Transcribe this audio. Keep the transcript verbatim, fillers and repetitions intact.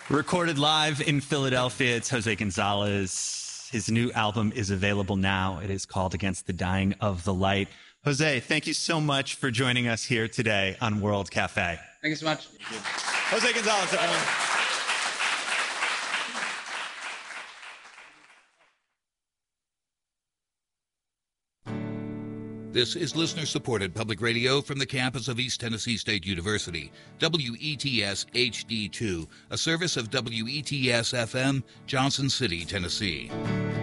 Recorded live in Philadelphia, it's Jose Gonzalez. His new album is available now. It is called Against the Dying of the Light. Jose, thank you so much for joining us here today on World Cafe. Thank you so much. Jose Gonzalez, everyone. This is listener-supported public radio from the campus of East Tennessee State University, W E T S H D two, a service of W E T S F M, Johnson City, Tennessee.